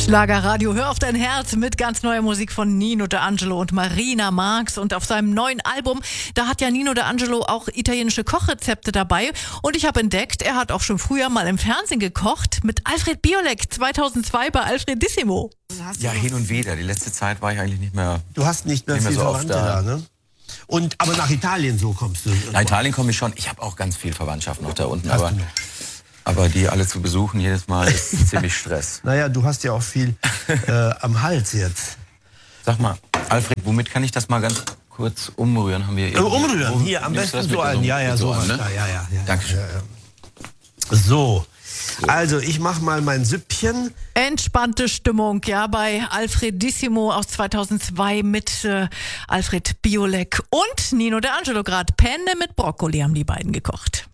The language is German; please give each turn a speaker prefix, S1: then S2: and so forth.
S1: Schlagerradio, hör auf dein Herz mit ganz neuer Musik von Nino D'Angelo und Marina Marx. Und auf seinem neuen Album, da hat ja Nino D'Angelo auch italienische Kochrezepte dabei. Und ich habe entdeckt, er hat auch schon früher mal im Fernsehen gekocht mit Alfred Biolek 2002 bei Alfredissimo.
S2: Ja, hin und wieder. Die letzte Zeit war ich eigentlich nicht mehr.
S3: Du hast nicht mehr viel
S2: so
S3: Verwandte da, ne? Aber nach Italien so kommst du?
S2: Nach Italien komme ich schon. Ich habe auch ganz viel Verwandtschaft noch da unten. Aber die alle zu besuchen jedes Mal ist ziemlich Stress.
S3: Naja, du hast ja auch viel am Hals jetzt.
S2: Sag mal, Alfred, womit kann ich das mal ganz kurz umrühren? Haben wir
S3: umrühren, hier am besten so einen. Ja, sowas.
S2: Ne?
S3: Ja.
S2: Dankeschön.
S3: Ja. So, also ich mach mal mein Süppchen.
S1: Entspannte Stimmung, ja, bei Alfredissimo aus 2002 mit Alfred Biolek und Nino D'Angelo gerade. Penne mit Brokkoli haben die beiden gekocht.